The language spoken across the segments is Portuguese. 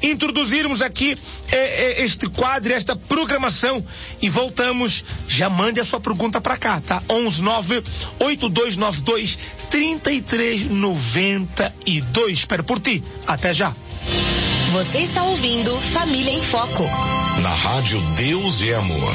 introduzirmos aqui este quadro, esta programação, e voltamos. Já mande a sua pergunta para cá, tá? 11982923392. Espero por ti. Até já. Você está ouvindo Família em Foco. Na Rádio Deus e Amor.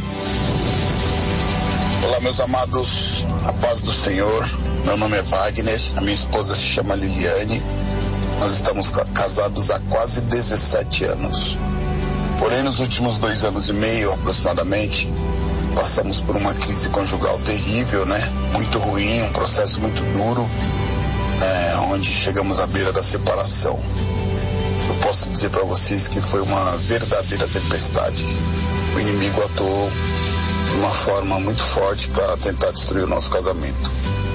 Olá, meus amados, a paz do Senhor. Meu nome é Wagner, a minha esposa se chama Liliane. Nós estamos casados há quase 17 anos. Porém, nos últimos 2 anos e meio, aproximadamente, passamos por uma crise conjugal terrível, né? Muito ruim, um processo muito duro, onde chegamos à beira da separação. Eu posso dizer para vocês que foi uma verdadeira tempestade. O inimigo atuou de uma forma muito forte para tentar destruir o nosso casamento.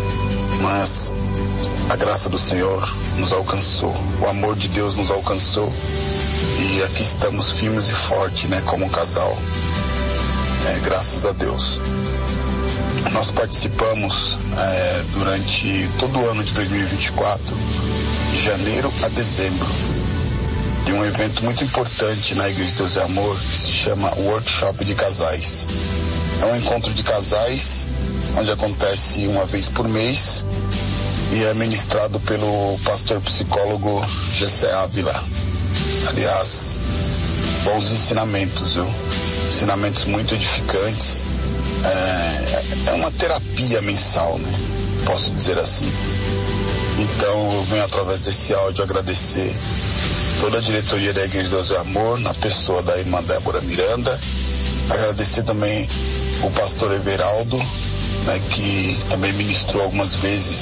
Mas a graça do Senhor nos alcançou, o amor de Deus nos alcançou, e aqui estamos firmes e fortes, né, como um casal, graças a Deus. Nós participamos durante todo o ano de 2024, de janeiro a dezembro, de um evento muito importante na Igreja de Deus e Amor, que se chama Workshop de Casais. É um encontro de casais, onde acontece uma vez por mês, e é ministrado pelo pastor psicólogo Jessé Ávila. Aliás, bons ensinamentos, viu? Ensinamentos muito edificantes. É uma terapia mensal, né? Posso dizer assim. Então, eu venho através desse áudio agradecer toda a diretoria da Igreja de Deus e Amor, na pessoa da irmã Débora Miranda. Agradecer também o pastor Everaldo, né, que também ministrou algumas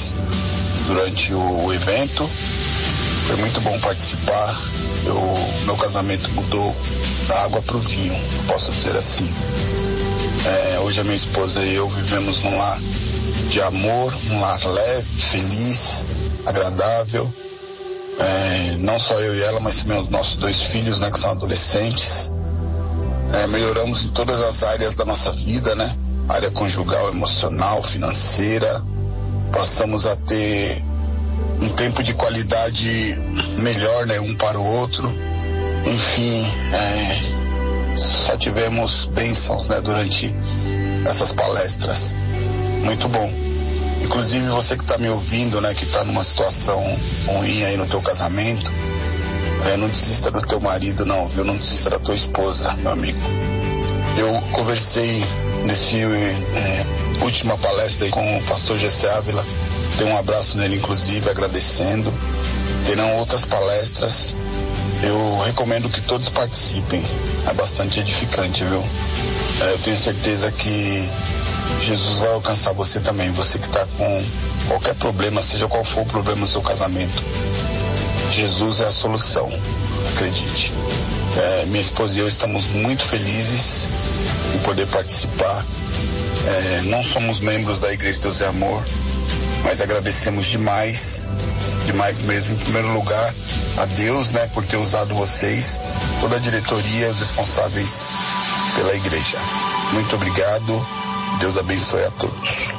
vezes durante o evento. Foi muito bom participar. Meu casamento mudou da água para o vinho, posso dizer assim. Hoje a minha esposa e eu vivemos num lar de amor, um lar leve, feliz, agradável. Não só eu e ela, mas também os nossos 2 filhos, né, que são adolescentes. Melhoramos em todas as áreas da nossa vida, né? Área conjugal, emocional, financeira. Passamos a ter um tempo de qualidade melhor, né, um para o outro. Enfim, só tivemos bênçãos, né, durante essas palestras. Muito bom. Inclusive você que está me ouvindo, né, que está numa situação ruim aí no teu casamento, não desista do teu marido, não, viu? Não desista da tua esposa, meu amigo. Eu conversei nesse última palestra aí com o pastor Jessé Ávila. Dei um abraço nele, inclusive, agradecendo. Terão outras palestras. Eu recomendo que todos participem. É bastante edificante, viu? Eu tenho certeza que Jesus vai alcançar você também. Você que está com qualquer problema, seja qual for o problema do seu casamento, Jesus é a solução, acredite. Minha esposa e eu estamos muito felizes em poder participar. Não somos membros da Igreja de Deus e Amor, mas agradecemos demais mesmo. Em primeiro lugar, a Deus, né, por ter usado vocês, toda a diretoria, os responsáveis pela igreja. Muito obrigado. Deus abençoe a todos.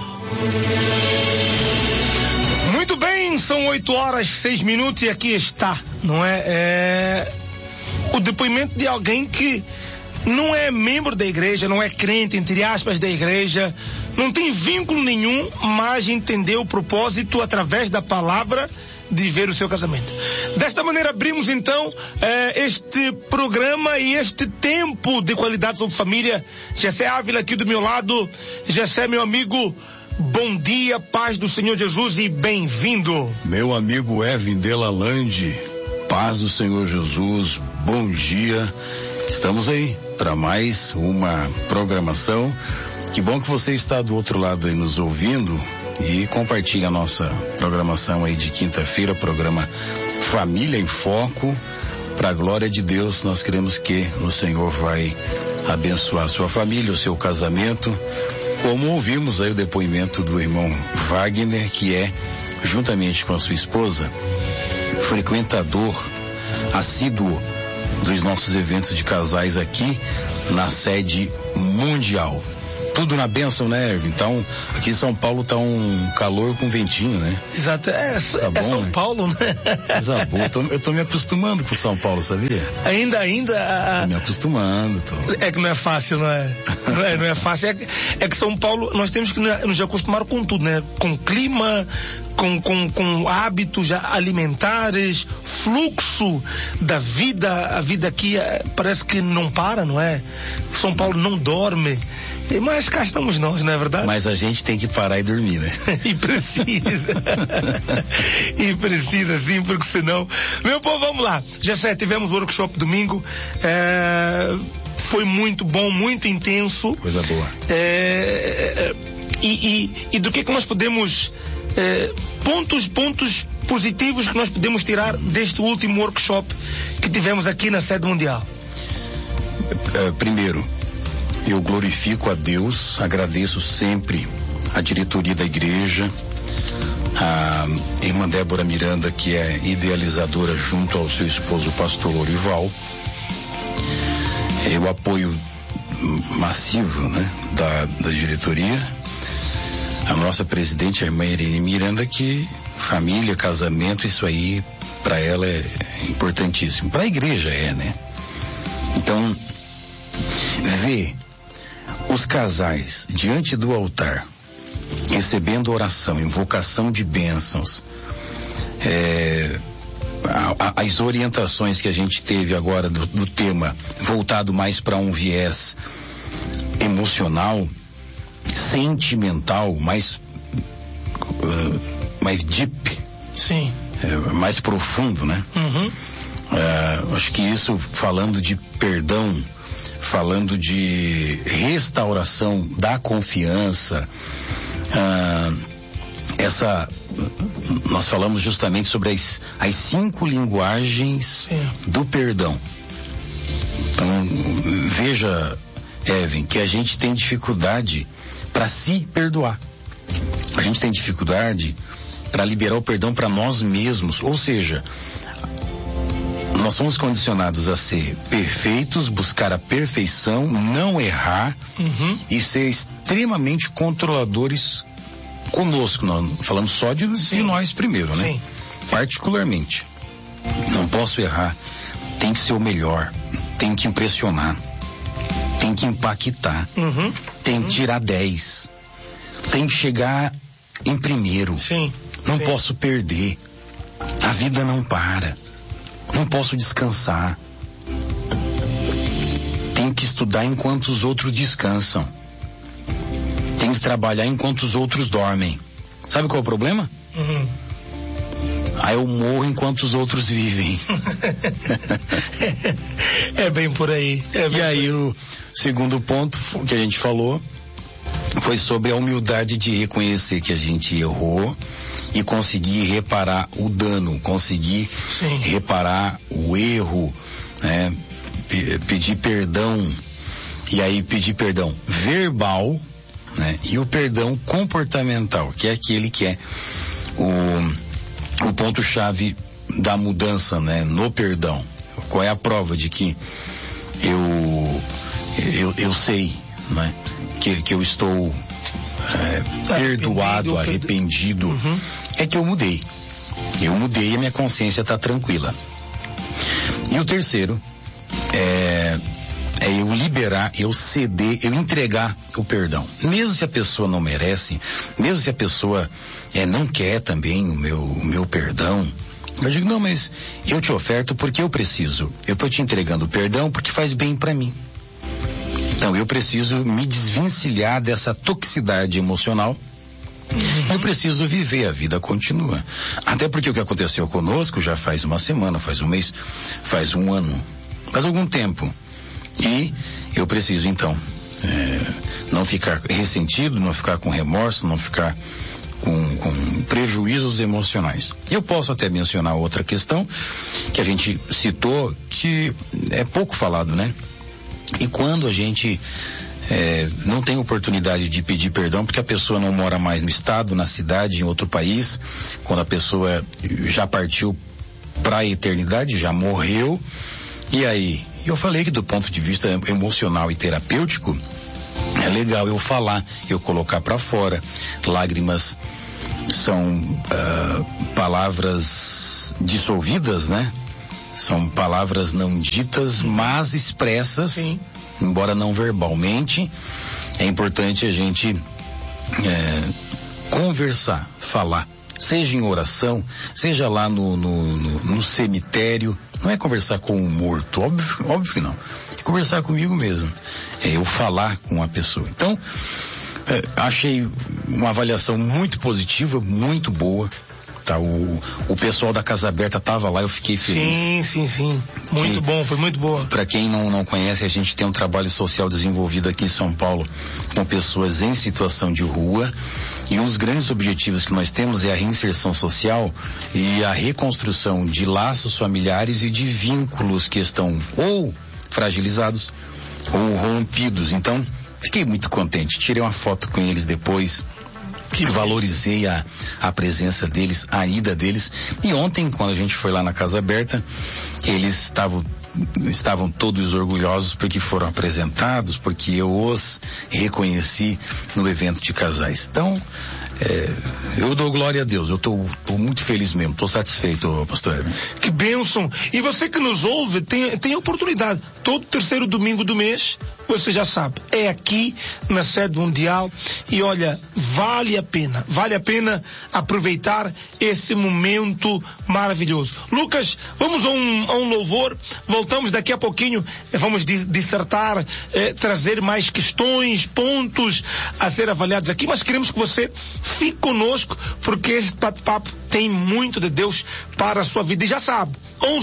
Muito bem, são 8h06 e aqui está, não é? O depoimento de alguém que não é membro da igreja, não é crente, entre aspas, da igreja, não tem vínculo nenhum, mas entendeu o propósito através da palavra de ver o seu casamento. Desta maneira abrimos então este programa e este tempo de qualidade sobre família. Jessé Ávila aqui do meu lado. Jessé, meu amigo, bom dia, paz do Senhor Jesus e bem-vindo. Meu amigo Evin Delalande, paz do Senhor Jesus, bom dia. Estamos aí para mais uma programação. Que bom que você está do outro lado aí nos ouvindo e compartilha a nossa programação aí de quinta-feira, programa Família em Foco. Para a glória de Deus, nós queremos que o Senhor vai abençoar a sua família, o seu casamento, como ouvimos aí o depoimento do irmão Wagner, que é, juntamente com a sua esposa, frequentador assíduo dos nossos eventos de casais aqui na sede mundial. tudo na bênção, né, Erwin? Então, aqui em São Paulo tá um calor com ventinho, né? Exato, tá bom, São Paulo, né? Coisa boa, eu tô me acostumando com São Paulo, sabia? Ainda. Tô me acostumando, É que não é fácil, não é? Não é fácil. É que São Paulo, nós temos que nos acostumar com tudo, né? Com clima, com hábitos alimentares, fluxo da vida. A vida aqui parece que não para, não é? São Paulo não dorme. Mas cá estamos nós, não é verdade? Mas a gente tem que parar e dormir, né? E precisa. E precisa sim, porque senão... Meu povo, vamos lá. Já tivemos o workshop domingo. Foi muito bom, muito intenso. Coisa boa. E do que nós podemos... pontos positivos que nós podemos tirar deste último workshop que tivemos aqui na sede mundial? Primeiro, eu glorifico a Deus, agradeço sempre a diretoria da igreja, a irmã Débora Miranda, que é idealizadora junto ao seu esposo, o pastor Lorival, o apoio massivo, né, da diretoria, a nossa presidente, a irmã Irene Miranda, que família, casamento, isso aí para ela é importantíssimo, para a igreja né? Então, ver os casais diante do altar, recebendo oração, invocação de bênçãos, as orientações que a gente teve agora do tema voltado mais para um viés emocional, sentimental, mais deep, sim, mais profundo, né? Uhum. Acho que isso, falando de perdão, falando de restauração da confiança, nós falamos justamente sobre as 5 linguagens do perdão. Então, veja, Evan, que a gente tem dificuldade para se perdoar. A gente tem dificuldade para liberar o perdão para nós mesmos, ou seja, nós somos condicionados a ser perfeitos, buscar a perfeição, não errar, e ser extremamente controladores conosco. Nós falamos só de nós primeiro, né? Sim. Particularmente. Não posso errar. Tem que ser o melhor. Tem que impressionar. Tem que impactar. Tem que tirar 10. Tem que chegar em primeiro. Sim. Não posso perder. A vida não para. Não posso descansar. Tenho que estudar enquanto os outros descansam. Tenho que trabalhar enquanto os outros dormem. Sabe qual é o problema? Aí eu morro enquanto os outros vivem. É bem por aí. E aí o segundo ponto que a gente falou foi sobre a humildade de reconhecer que a gente errou e conseguir reparar o dano, conseguir reparar o erro, né? Pedir perdão, e aí pedir perdão verbal, né? E o perdão comportamental, que é aquele que é o ponto-chave da mudança, né? No perdão. Qual é a prova de que eu sei, né? Que eu estou perdoado, arrependido, é que eu mudei. Eu mudei e a minha consciência está tranquila. E o terceiro é eu liberar, eu ceder, eu entregar o perdão. Mesmo se a pessoa não merece, mesmo se a pessoa não quer também o meu perdão, eu digo, não, mas eu te oferto porque eu preciso. Eu estou te entregando o perdão porque faz bem para mim. Então eu preciso me desvencilhar dessa toxicidade emocional. Eu preciso viver, a vida continua. Até porque o que aconteceu conosco já faz uma semana, faz um mês, faz um ano, faz algum tempo. E eu preciso então não ficar ressentido, não ficar com remorso, não ficar com prejuízos emocionais. Eu posso até mencionar outra questão que a gente citou, que é pouco falado, né? E quando a gente não tem oportunidade de pedir perdão porque a pessoa não mora mais no estado, na cidade, em outro país, quando a pessoa já partiu para a eternidade, já morreu, e aí eu falei que do ponto de vista emocional e terapêutico, É legal eu falar, eu colocar para fora. Lágrimas são palavras dissolvidas, né? São palavras não ditas, mas expressas. Sim. Embora não verbalmente. É importante a gente conversar, falar. Seja em oração, seja lá no cemitério. Não é conversar com um morto, óbvio que não. É conversar comigo mesmo. É eu falar com a pessoa. Então, achei uma avaliação muito positiva, muito boa. Tá, o pessoal da Casa Aberta estava lá, eu fiquei feliz. Sim. Muito bom, foi muito boa. Para quem não conhece, a gente tem um trabalho social desenvolvido aqui em São Paulo com pessoas em situação de rua, e um dos grandes objetivos que nós temos é a reinserção social e a reconstrução de laços familiares e de vínculos que estão ou fragilizados ou rompidos. Então, fiquei muito contente, tirei uma foto com eles depois, que valorizei a presença deles, a ida deles. E ontem, quando a gente foi lá na Casa Aberta, eles estavam todos orgulhosos porque foram apresentados, porque eu os reconheci no evento de casais. Então, eu dou glória a Deus, eu tô muito feliz mesmo, tô satisfeito, pastor Hermes. Que bênção! E você que nos ouve, tem oportunidade, todo terceiro domingo do mês, você já sabe, é aqui na sede mundial, e olha, vale a pena aproveitar esse momento maravilhoso. Lucas, vamos a um louvor, voltamos daqui a pouquinho, vamos dissertar, trazer mais questões, pontos a ser avaliados aqui, mas queremos que você fique conosco, porque esse bate-papo tem muito de Deus para a sua vida. E já sabe,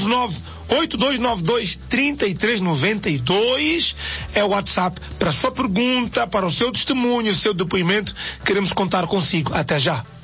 119-8292-3392 é o WhatsApp para sua pergunta, para o seu testemunho, o seu depoimento. Queremos contar consigo. Até já.